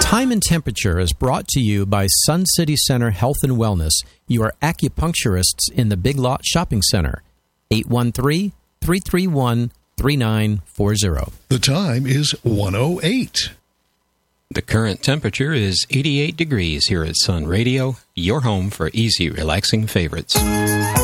Time and Temperature is brought to you by Sun City Center Health and Wellness, your acupuncturists in the Big Lot Shopping Center. 813-331-3940. The time is 1:08. The current temperature is 88 degrees here at Sun Radio, your home for easy, relaxing favorites.